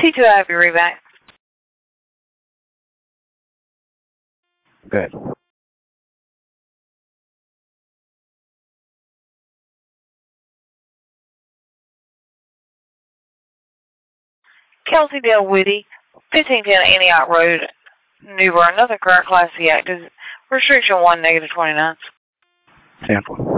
T2, I have your readback. Good. Kelsey Dale Whitty, 1510 Antioch Road, New Bern. Nothing current. Class C active. Restriction 1, -29. Sample.